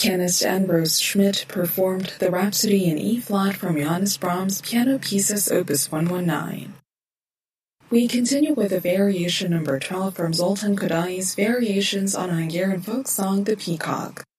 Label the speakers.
Speaker 1: Pianist Ambros Schmidt performed the Rhapsody in E-flat from Johannes Brahms' Piano Pieces Opus 119. We continue with a variation number 12 from Zoltan Kodai's Variations on a Hungarian folk song, The Peacock.